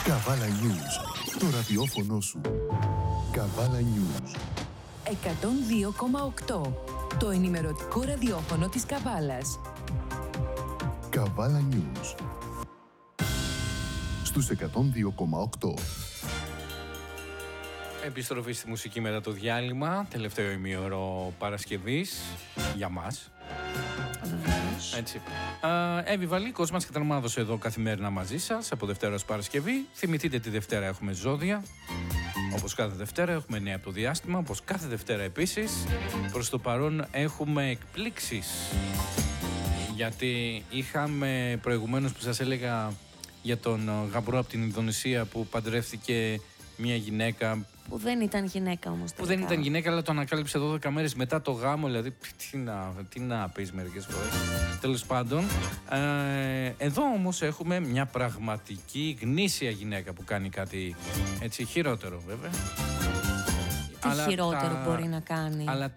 Καβάλα News. Το ραδιόφωνο σου. Καβάλα News. 102,8. Το ενημερωτικό ραδιόφωνο της Καβάλας. Καβάλα News. Στους 102,8. Επιστροφή στη μουσική μετά το διάλειμμα. Τελευταίο ημίωρο Παρασκευής για μας. Έτσι. Εύη Βαλίκος μας κατανομάδωσε εδώ καθημερινά μαζί σας από Δευτέρα ως Παρασκευή. Θυμηθείτε τη Δευτέρα έχουμε ζώδια. Όπως κάθε Δευτέρα έχουμε νέα από το διάστημα. Όπως κάθε Δευτέρα επίσης. Προς το παρόν έχουμε εκπλήξεις. Γιατί είχαμε προηγουμένως που σας έλεγα για τον γαμπρό από την Ινδονησία που παντρεύτηκε μια γυναίκα. Που δεν ήταν γυναίκα όμως. Που δεν ήταν γυναίκα, αλλά το ανακάλυψε 12 μέρες μετά το γάμο. Δηλαδή, τι να πεις μερικές φορές. Τέλος πάντων, εδώ όμως έχουμε μια πραγματική γνήσια γυναίκα που κάνει κάτι έτσι χειρότερο βέβαια. Τι αλλά χειρότερο μπορεί να κάνει. Αλλά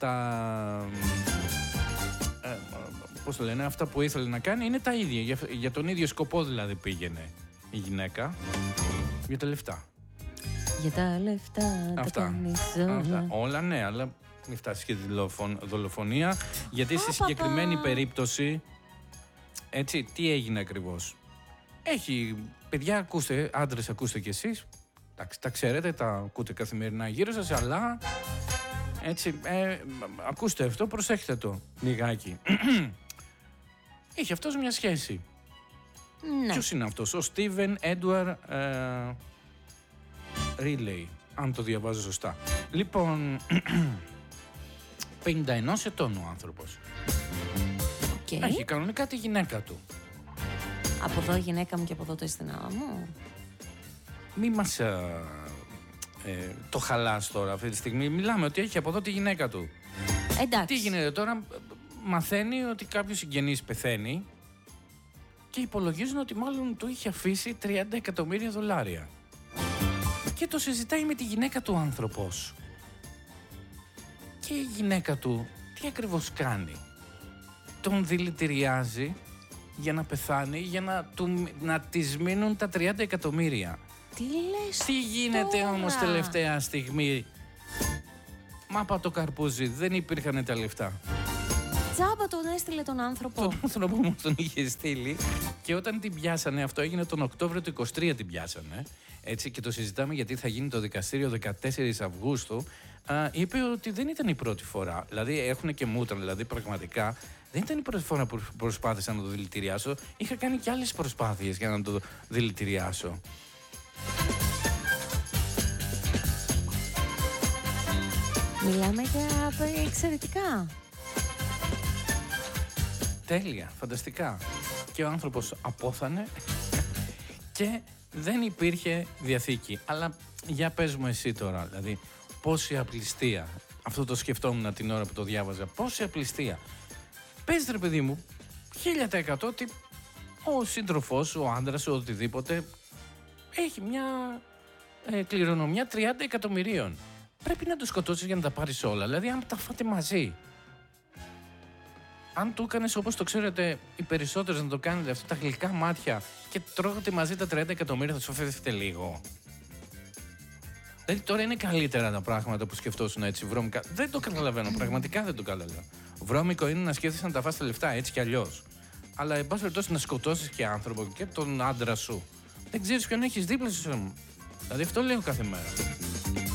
πώς το λένε, αυτά που ήθελε να κάνει είναι τα ίδια. Για τον ίδιο σκοπό δηλαδή πήγαινε η γυναίκα. Για τα λεφτά. Για τα λεφτά τα κάνεις όλα. Όλα ναι, αλλά μην φτάσει και δολοφονία. Γιατί στη συγκεκριμένη περίπτωση, έτσι, τι έγινε ακριβώς. Έχει, παιδιά, ακούστε, άντρες, ακούστε κι εσείς. Τα ξέρετε, τα ακούτε καθημερινά γύρω σας, αλλά έτσι, ακούστε αυτό, προσέχετε το λιγάκι. Έχει αυτός μια σχέση. Ναι. Ποιος είναι αυτός? Ο Στίβεν Έντουαρ Ρίλεϊ, αν το διαβάζω σωστά. Λοιπόν, 51 ετών ο άνθρωπος. Okay. Έχει κανονικά τη γυναίκα του. Από εδώ η γυναίκα μου και από εδώ το αισθηνά μου. Μη μας το χαλάς τώρα αυτή τη στιγμή. Μιλάμε ότι έχει από εδώ τη γυναίκα του. Εντάξει. Τι γίνεται τώρα? Μαθαίνει ότι κάποιος συγγενής πεθαίνει και υπολογίζουν ότι μάλλον του είχε αφήσει $30 εκατομμύρια. Και το συζητάει με τη γυναίκα του άνθρωπος. Και η γυναίκα του τι ακριβώς κάνει? Τον δηλητηριάζει για να πεθάνει, για να της μείνουν τα 30 εκατομμύρια. Τι λες? Τι γίνεται τώρα? όμως τελευταία στιγμή? Μάπα το καρπούζι, δεν υπήρχαν τα λεφτά. Τζάμπα τον έστειλε τον άνθρωπο. Τον άνθρωπο μου τον είχε στείλει. Και όταν την πιάσανε, αυτό έγινε τον Οκτώβριο του 23 την πιάσανε. Έτσι, και το συζητάμε γιατί θα γίνει το δικαστήριο 14 Αυγούστου. Είπε ότι δεν ήταν η πρώτη φορά. Δηλαδή έχουν και μούτρα, δηλαδή πραγματικά δεν ήταν η πρώτη φορά που προσπάθησα να το δηλητηριάσω. Είχα κάνει και άλλες προσπάθειες για να το δηλητηριάσω. Μιλάμε για εξαιρετικά. Τέλεια, φανταστικά. Και ο άνθρωπος απόθανε και δεν υπήρχε διαθήκη. Αλλά για πες μου εσύ τώρα, δηλαδή, πόση απληστία. Αυτό το σκεφτόμουν την ώρα που το διάβαζα. Πόση απληστία. Πες ρε παιδί μου, 1000% ότι ο σύντροφός, ο άντρας, ο οτιδήποτε έχει μια κληρονομιά 30 εκατομμυρίων. Πρέπει να το σκοτώσεις για να τα πάρεις όλα. Δηλαδή, αν τα φάτε μαζί. Αν το έκανες όπως το ξέρετε οι περισσότερες να το κάνετε αυτά τα γλυκά μάτια και τρώγατε μαζί τα 30 εκατομμύρια, θα σου φεύγετε λίγο. Δηλαδή τώρα είναι καλύτερα τα πράγματα που σκεφτόσουν έτσι βρώμικα. Δεν το καταλαβαίνω, πραγματικά δεν το καταλαβαίνω. Βρώμικο είναι να σκέφτεσαι να τα φας τα λεφτά έτσι κι αλλιώς. Αλλά εν πάση περιπτώσει να σκοτώσεις και άνθρωπο και τον άντρα σου. Δεν ξέρεις ποιον έχεις δίπλα σου. Δηλαδή αυτό λέω κάθε μέρα.